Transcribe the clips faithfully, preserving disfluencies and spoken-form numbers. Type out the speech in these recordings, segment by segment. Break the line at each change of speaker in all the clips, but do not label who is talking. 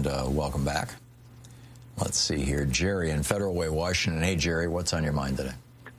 and uh, welcome back. Let's see here. Jerry in Federal Way, Washington. Hey, Jerry, what's on your mind today?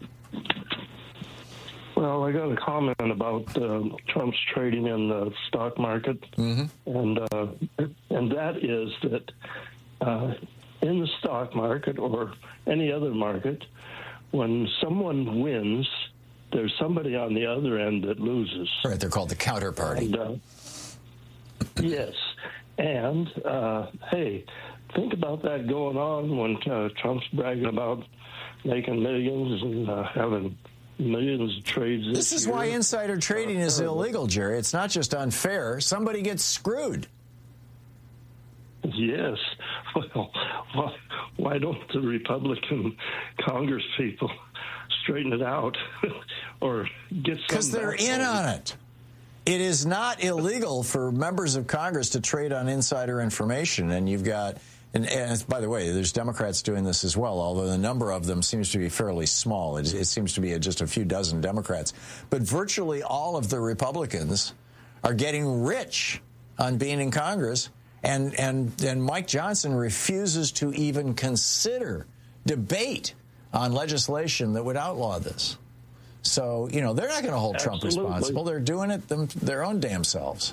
Well, I got a comment about uh, Trump's trading in the stock market, mm-hmm. and uh, and that is that uh, in the stock market or any other market, when someone wins, there's somebody on the other end that loses.
Right, they're called the counterparty.
And, uh, yes, and uh, hey, think about that going on when uh, Trump's bragging about making millions and uh, having millions of trades.
This, this is
year.
why insider trading is illegal, Jerry. It's not just unfair. Somebody gets screwed.
Yes. Well, why, why don't the Republican Congress people straighten it out or get some?
Because they're in on it. It is not illegal for members of Congress to trade on insider information, and you've got. And, and by the way, there's Democrats doing this as well, although the number of them seems to be fairly small. It, it seems to be just a few dozen Democrats. But virtually all of the Republicans are getting rich on being in Congress, and, and, and Mike Johnson refuses to even consider debate on legislation that would outlaw this. So, you know, they're not going to hold Absolutely. Trump responsible. They're doing it them, their own damn selves.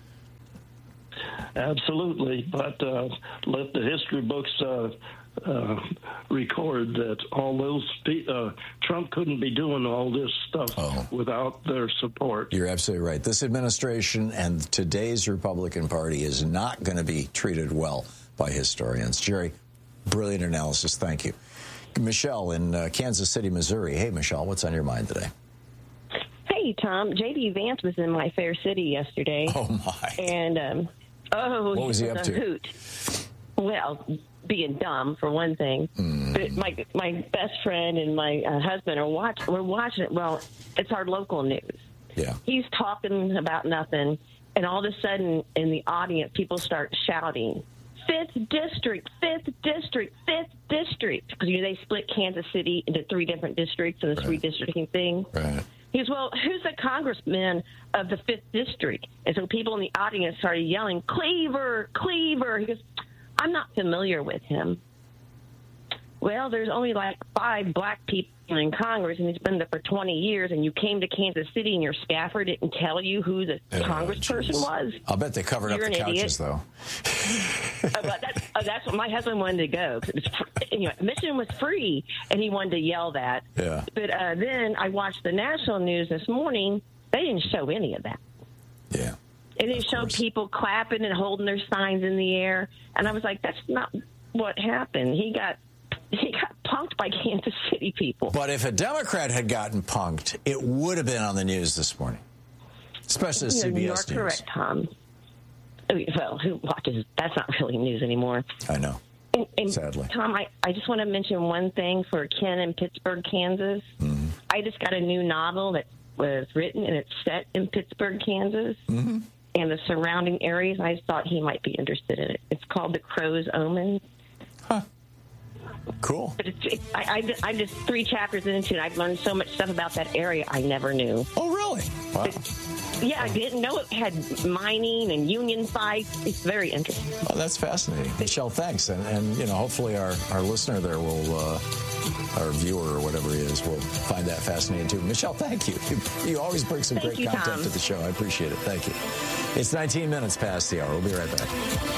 Absolutely, but uh, let the history books uh, uh, record that all those pe- uh, Trump couldn't be doing all this stuff oh. without their support.
You're absolutely right. This administration and today's Republican Party is not going to be treated well by historians. Jerry, brilliant analysis. Thank you. Michelle in uh, Kansas City, Missouri. Hey, Michelle, what's on your mind today?
Hey, Tom. J D. Vance was in my fair city yesterday.
Oh, my.
And, um, oh,
what was he up to?
Hoot. Well, being dumb, for one thing. Mm. But my my best friend and my uh, husband are watch, we're watching it. Well, it's our local news.
Yeah.
He's talking about nothing, and all of a sudden, in the audience, people start shouting, Fifth District, Fifth District, Fifth District. Because, you know, they split Kansas City into three different districts in this right. redistricting thing.
Right.
He goes, well, who's the congressman of the fifth District? And so people in the audience started yelling, Cleaver, Cleaver. He goes, I'm not familiar with him. Well, there's only like five black people in Congress, and he's been there for twenty years, and you came to Kansas City, and your staffer didn't tell you who the oh, congressperson geez. was.
I'll bet they covered
You're
up the couches,
idiot.
though.
uh, but that's, uh, that's what my husband wanted to go. It's, you know, admission was free, and he wanted to yell that.
Yeah.
But uh, then I watched the national news this morning. They didn't show any of that.
Yeah.
It didn't show people clapping and holding their signs in the air. And I was like, that's not what happened. He got he got punked by Kansas City people.
But if a Democrat had gotten punked, it would have been on the news this morning, especially the C B S
You're
News.
correct, Tom. Well, who watches? That's not really news anymore.
I know.
And, and
Sadly.
Tom, I, I just want to mention one thing for Ken in Pittsburgh, Kansas.
Mm-hmm.
I just got a new novel that was written, and it's set in Pittsburgh, Kansas,
mm-hmm.
and the surrounding areas. I thought he might be interested in it. It's called The Crow's Omen.
Huh. Cool.
But it's, it, I, I, I'm just three chapters into it. I've learned so much stuff about that area I never knew.
Oh, really? Wow.
But, yeah, I didn't know it had mining and union sites. It's very interesting.
Oh, that's fascinating. Michelle, thanks. And, and you know, hopefully our, our listener there will, uh, our viewer or whatever he is, will find that fascinating too. Michelle, thank you. You, you always bring some
thank
great
you,
content
Tom.
to the show. I appreciate it. Thank you. It's nineteen minutes past the hour. We'll be right back.